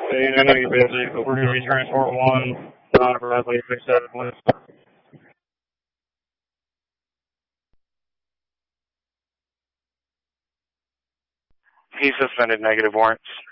Hey, I know you're busy, but we're going to be transport 1, Donna Bradley, 67, please. He's suspended, negative warrants.